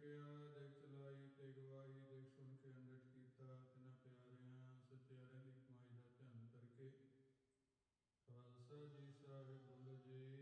ਵੇਖਿਆ ਦੇਖ ਚਲਾਈ ਤੇ ਗਵਾਹੀ ਦੇਖ ਸੁਣ ਕੇ ਅੰਗਠ ਕੀਤਾ ਤਿਨਾਂ ਪਿਆਰਿਆਂ ਸਚਿਆਰਿਆਂ ਦੀ ਕਮਾਈ ਦਾ ਧਿਆਨ ਕਰਕੇ ਖਾਲਸਾ ਜੀ ਸਾਹਿਬ ਬੋਲੋ ਜੀ।